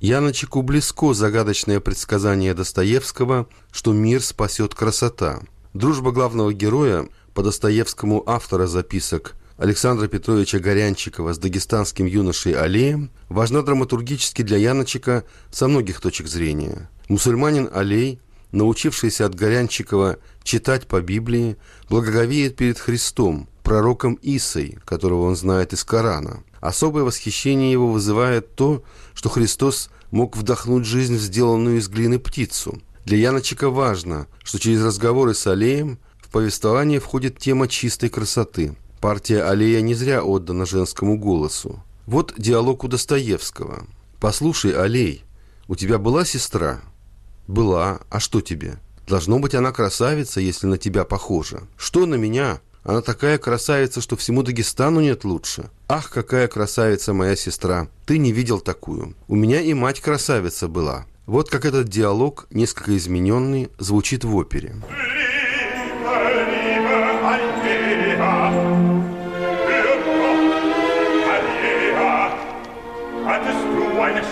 Яночеку близко загадочное предсказание Достоевского, что мир спасет красота. Дружба главного героя, по Достоевскому автора записок, Александра Петровича Горянчикова с дагестанским юношей Алеем, важна драматургически для Яночека со многих точек зрения. Мусульманин Алей, научившийся от Горянчикова читать по Библии, благоговеет перед Христом, пророком Исой, которого он знает из Корана. Особое восхищение его вызывает то, что Христос мог вдохнуть жизнь в сделанную из глины птицу. Для Яночека важно, что через разговоры с Алеем в повествование входит тема чистой красоты. Партия Алея не зря отдана женскому голосу. Вот диалог у Достоевского. «Послушай, Алей, у тебя была сестра?» «Была. А что тебе? Должно быть, она красавица, если на тебя похожа». «Что на меня? Она такая красавица, что всему Дагестану нет лучше». «Ах, какая красавица моя сестра! Ты не видел такую. У меня и мать красавица была». Вот как этот диалог, несколько измененный, звучит в опере.